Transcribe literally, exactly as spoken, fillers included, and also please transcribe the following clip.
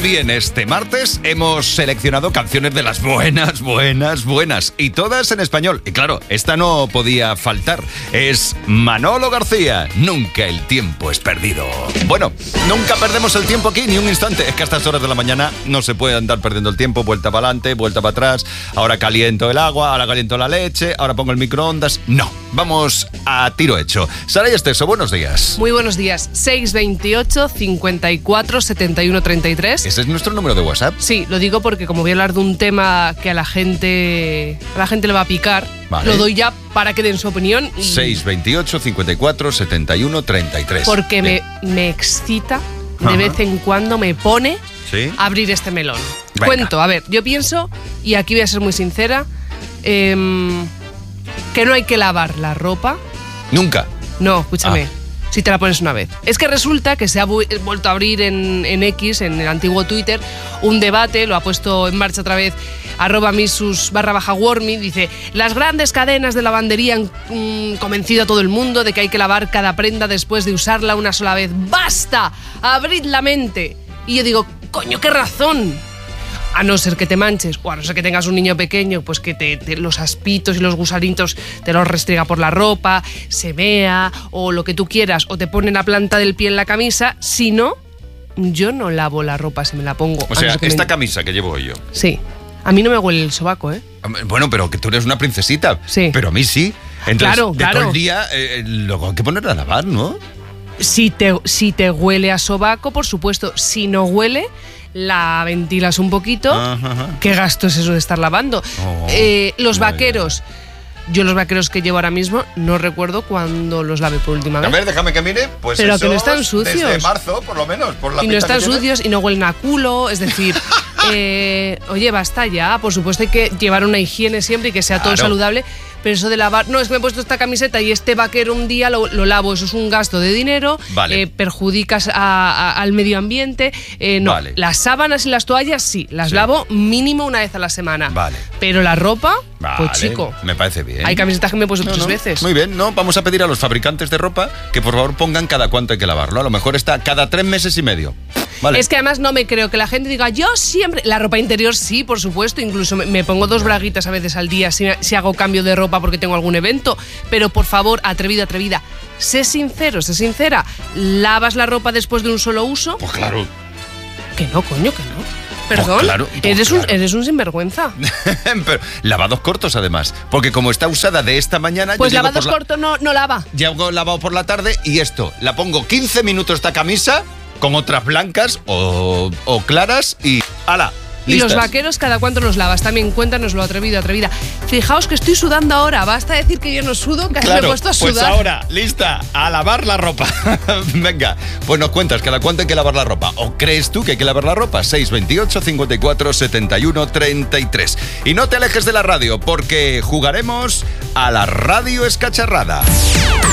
También este martes hemos seleccionado canciones de las buenas, buenas, buenas. Y todas en español. Y claro, esta no podía faltar. Es Manolo García. Nunca el tiempo es perdido. Bueno, nunca perdemos el tiempo aquí ni un instante. Es que a estas horas de la mañana no se puede andar perdiendo el tiempo. Vuelta para adelante, vuelta para atrás. Ahora caliento el agua, ahora caliento la leche, ahora pongo el microondas. No, vamos a tiro hecho. Sara y Esteso, buenos días. Muy buenos días. seis veintiocho, cincuenta y cuatro, setenta y uno, treinta y tres. ¿Ese es nuestro número de WhatsApp? Sí, lo digo porque como voy a hablar de un tema que a la gente a la gente le va a picar, vale, lo doy ya para que den su opinión. Y... seis veintiocho, cincuenta y cuatro, setenta y uno, treinta y tres. Porque me, me excita, de Ajá. vez en cuando me pone ¿Sí? abrir este melón. Venga. Cuento, a ver, yo pienso, y aquí voy a ser muy sincera, eh, que no hay que lavar la ropa. ¿Nunca? No, escúchame. Ah. Si te la pones una vez. Es que resulta que se ha vu- vuelto a abrir en, en X, en el antiguo Twitter, un debate, lo ha puesto en marcha otra vez, arroba misus barra baja warming, dice, las grandes cadenas de lavandería han mm, convencido a todo el mundo de que hay que lavar cada prenda después de usarla una sola vez. ¡Basta! ¡Abrid la mente! Y yo digo, coño, qué razón. A no ser que te manches, o a no ser que tengas un niño pequeño, pues que te, te, los aspitos y los gusanitos te los restriega por la ropa, se vea, o lo que tú quieras, o te ponen la planta del pie en la camisa. Si no, yo no lavo la ropa si me la pongo. O sea, esta me... camisa que llevo yo. Sí. A mí no me huele el sobaco, ¿eh? Bueno, pero que tú eres una princesita. Sí. Pero a mí sí. Entonces, claro, de claro. todo el día, eh, luego hay que ponerla a lavar, ¿no? Si te, si te huele a sobaco, por supuesto. Si no huele, la ventilas un poquito. Ajá, ajá. ¿Qué gasto es eso de estar lavando? Oh, eh, los ya, vaqueros. Ya. Yo los vaqueros que llevo ahora mismo no recuerdo cuándo los lavé por última vez. A ver, déjame que mire. Pues pero eso que no están sucios. Desde marzo, por lo menos. Por la y no están sucios y no huelen a culo. Es decir, eh, oye, basta ya. Por supuesto hay que llevar una higiene siempre y que sea claro. todo saludable. Pero eso de lavar... No, es que me he puesto esta camiseta y este vaquero un día lo, lo lavo. Eso es un gasto de dinero. Vale. Eh, perjudicas a, a, al medio ambiente. Eh, no, vale. Las sábanas y las toallas sí. Las sí. lavo mínimo una vez a la semana. Vale. Pero la ropa... Vale, pues chico, me parece bien. Hay camisetas que me he puesto no, tres no. veces. Muy bien, no, vamos a pedir a los fabricantes de ropa que por favor pongan cada cuánto hay que lavarlo. A lo mejor está cada tres meses y medio. Vale. Es que además no me creo que la gente diga, yo siempre... La ropa interior sí, por supuesto, incluso me, me pongo dos braguitas a veces al día si, si hago cambio de ropa porque tengo algún evento. Pero por favor, atrevido, atrevida, sé sincero, sé sincera. ¿Lavas la ropa después de un solo uso? Pues claro. Que no, coño, que no. Perdón, pues claro, pues eres, claro. un, eres un sinvergüenza. Pero lavados cortos además, porque como está usada de esta mañana... Pues yo lavados la... cortos no, no lava. Llego lavado por la tarde y esto, la pongo quince minutos esta camisa con otras blancas o, o claras y ¡hala! Y listas. Los vaqueros, ¿cada cuánto los lavas? También cuéntanoslo, atrevido, atrevida. Fijaos que estoy sudando ahora, basta decir que yo no sudo, que claro, me he puesto a sudar. Pues ahora, lista, a lavar la ropa. Venga, pues nos cuentas cada cuánto hay que lavar la ropa. ¿O crees tú que hay que lavar la ropa? seis veintiocho, cincuenta y cuatro, setenta y uno, treinta y tres. Y no te alejes de la radio, porque jugaremos a la radio escacharrada.